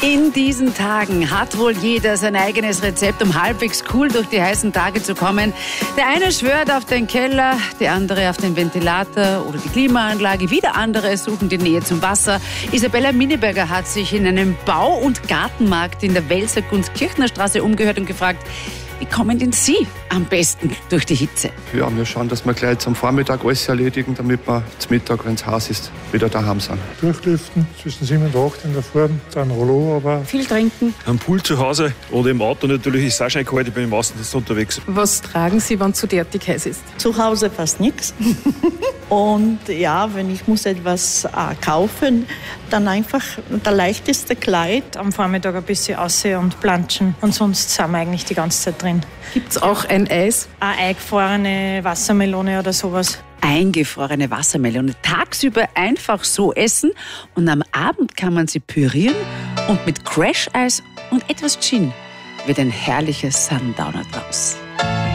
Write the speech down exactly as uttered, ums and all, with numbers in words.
In diesen Tagen hat wohl jeder sein eigenes Rezept, um halbwegs cool durch die heißen Tage zu kommen. Der eine schwört auf den Keller, der andere auf den Ventilator oder die Klimaanlage, wieder andere suchen die Nähe zum Wasser. Isabella Minneberger hat sich in einem Bau- und Gartenmarkt in der Welser Gunskirchner Straße umgehört und gefragt, wie kommen denn Sie am besten durch die Hitze? Ja, wir schauen, dass wir gleich zum Vormittag alles erledigen, damit wir zum Mittag, wenn es heiß ist, wieder daheim sind. Durchlüften zwischen sieben und acht in der Form, dann Rollo, aber Viel trinken. Am Pool zu Hause oder im Auto natürlich ist es auch schon kalt, ich bin im Außendienst unterwegs. Was tragen Sie, wenn es zu derartig heiß ist? Zu Hause fast nichts. Und ja, wenn ich muss etwas äh, kaufen, dann einfach der leichteste Kleid. Am Vormittag ein bisschen aussehen und planschen. Und sonst sind wir eigentlich die ganze Zeit drin. Gibt es auch ein Eis? Eine eingefrorene Wassermelone oder sowas. Eingefrorene Wassermelone tagsüber einfach so essen und am Abend kann man sie pürieren und mit Crash-Eis und etwas Gin wird ein herrlicher Sundowner draus.